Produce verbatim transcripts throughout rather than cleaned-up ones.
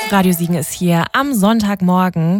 Radio Siegen ist hier am Sonntagmorgen.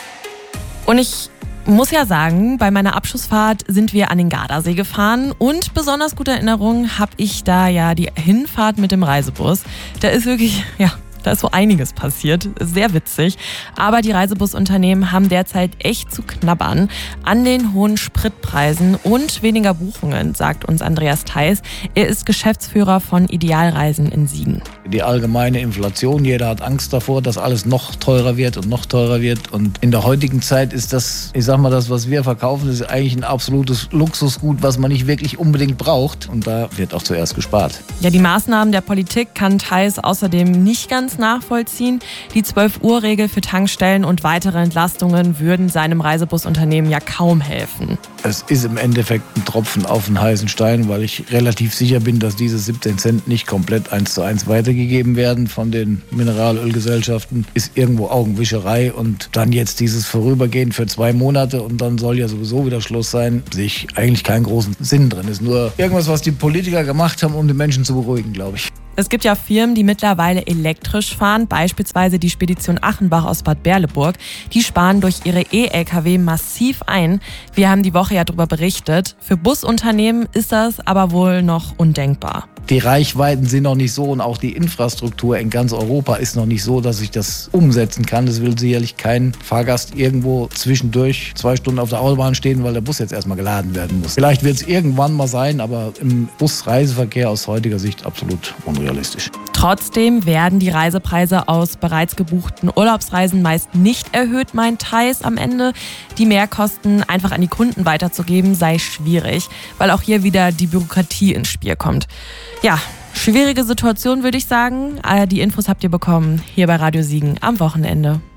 Und ich muss ja sagen, bei meiner Abschlussfahrt sind wir an den Gardasee gefahren und besonders gute Erinnerungen habe ich da ja die Hinfahrt mit dem Reisebus. Da ist wirklich, ja, da ist so einiges passiert. Sehr witzig. Aber die Reisebusunternehmen haben derzeit echt zu knabbern an den hohen Spritpreisen und weniger Buchungen, sagt uns Andreas Theis. Er ist Geschäftsführer von Idealreisen in Siegen. Die allgemeine Inflation, jeder hat Angst davor, dass alles noch teurer wird und noch teurer wird. Und in der heutigen Zeit ist das, ich sag mal, das, was wir verkaufen, ist eigentlich ein absolutes Luxusgut, was man nicht wirklich unbedingt braucht. Und da wird auch zuerst gespart. Ja, die Maßnahmen der Politik kann Theis außerdem nicht ganz nachvollziehen. Die zwölf-Uhr-Regel für Tankstellen und weitere Entlastungen würden seinem Reisebusunternehmen ja kaum helfen. Es ist im Endeffekt ein Tropfen auf den heißen Stein, weil ich relativ sicher bin, dass diese siebzehn Cent nicht komplett eins zu eins weitergegeben werden von den Mineralölgesellschaften. Ist irgendwo Augenwischerei und dann jetzt dieses Vorübergehen für zwei Monate und dann soll ja sowieso wieder Schluss sein, sehe ich eigentlich keinen großen Sinn drin. Ist nur irgendwas, was die Politiker gemacht haben, um die Menschen zu beruhigen, glaube ich. Es gibt ja Firmen, die mittlerweile elektrisch fahren, beispielsweise die Spedition Achenbach aus Bad Berleburg. Die sparen durch ihre E-L K W massiv ein. Wir haben die Woche ja darüber berichtet. Für Busunternehmen ist das aber wohl noch undenkbar. Die Reichweiten sind noch nicht so und auch die Infrastruktur in ganz Europa ist noch nicht so, dass ich das umsetzen kann. Das will sicherlich kein Fahrgast irgendwo zwischendurch zwei Stunden auf der Autobahn stehen, weil der Bus jetzt erstmal geladen werden muss. Vielleicht wird es irgendwann mal sein, aber im Busreiseverkehr aus heutiger Sicht absolut unrealistisch. Trotzdem werden die Reisepreise aus bereits gebuchten Urlaubsreisen meist nicht erhöht, meint Theis am Ende. Die Mehrkosten einfach an die Kunden weiterzugeben sei schwierig, weil auch hier wieder die Bürokratie ins Spiel kommt. Ja, schwierige Situation, würde ich sagen. Die Infos habt ihr bekommen hier bei Radio Siegen am Wochenende.